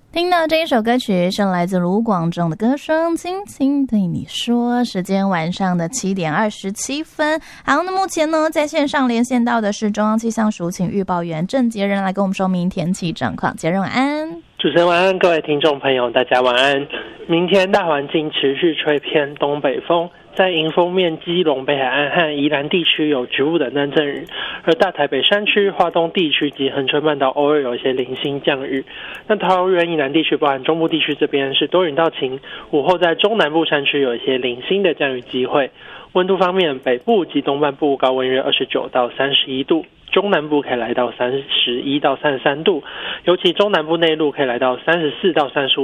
听到这一首歌曲是来自卢广仲的歌声《轻轻对你说》，时间晚上的7点27分。好，那目前呢在线上连线到的是中央气象署请预报员郑杰仁来跟我们说明天气状况。杰仁晚安。 主持人晚安，各位听众朋友大家晚安。明天大环境持续吹偏东北风，在迎风面基隆北海岸和宜兰地区有局部的阵阵雨，而大台北山区、花东地区及恒春半岛偶尔有一些零星降雨。那桃园以南地区包含中部地区这边是多云到晴，午后在中南部山区有一些零星的降雨机会。温度方面，北部及东半部高温约29到31度，中南部可以来到31到33度，尤其中南部内陆可以来到34到35